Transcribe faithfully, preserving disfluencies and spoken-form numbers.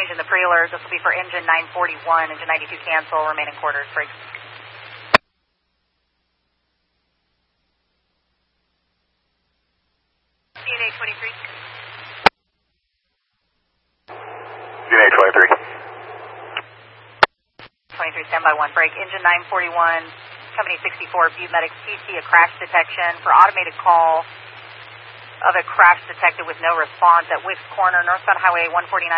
change in the preloader. This will be for engine nine forty-one, engine ninety-two cancel, remaining quarters, brakes. D N A twenty-three. D N A twenty-three. twenty-three, standby one, break. Engine nine forty-one, Company sixty-four, Butte Medics T C, a crash detection for automated call of a crash detected with no response at Wicks Corner, northbound Highway one forty-nine.